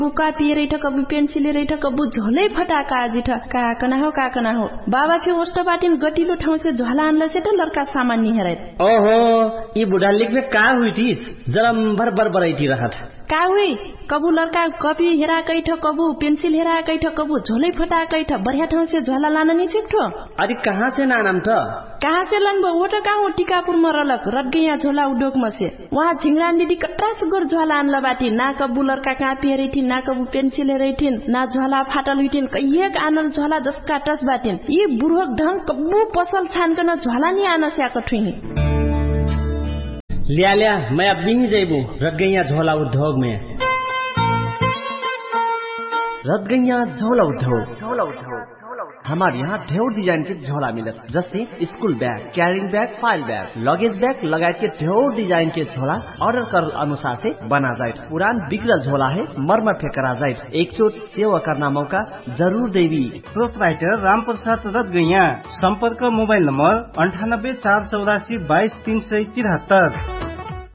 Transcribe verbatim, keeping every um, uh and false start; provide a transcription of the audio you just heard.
कापी रैठ कबु पेन्सिल रैठ कबु झोलै फटाका जिठ का कना हो का कना हो बाबा फि होस्ट बाटिन गटिलो ठाउँ से झोला आनले से त लड़का सामान नि हेरै ओहो ई बुढा लिखले का हुइटी जरम भर भर बरैटी रहत का हुइ कबु लड़का कपी हेरा कैठ कबु पेन्सिल हेरा कैठ कबु झोलै फटा कैठ बढ़िया ठाउँ से झोला लान नि छिक्ठो अरे कहाँ से नानाम त कहाँ से लन वो त का हो टिकापुर मरलक रगैया झोला उडोक मसे वहाँ झिंगरान दीदी कट्रा सुगर झोला आनला बाटी ना कबु लड़का कापी हेरैठी ना कबु पेन्सिल हेरैठिन ना झोला फाटल हुइटिन कहिएक आनल झोला जसका टस बाटिन यी बुढोक ढंग कबु पसल छानकन झोला नि आन स्याक ठुही लिया लिया मैं अब नहीं जाइबू रगैया झोला उद्योग में रगैया झोला उद्योग झोला उद्योग हमारे यहाँ ढेर डिजाइन के झोला मिलत जैसे school bag carrying bag file bag luggage bag लगाए के ढेर डिजाइन के झोला ऑर्डर कर अनुसार से बना जाए पुरान बिगड़ल झोला है मरम्मत करा जाए एक चोट सेवा करना मौका जरूर देवी प्रोपराइटर राम प्रसाद रगैया संपर्क मोबाइल नंबर अंठानब्बे चार चौरासी बाईस तीन सौ तिहत्तर।